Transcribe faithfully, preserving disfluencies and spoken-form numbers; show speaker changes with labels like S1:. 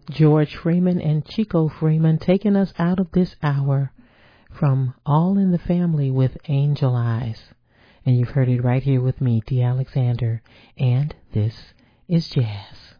S1: George Freeman and Chico Freeman taking us out of this hour from All in the Family with Angel Eyes. And you've heard it right here with me, D. Alexander, and this is Jazz.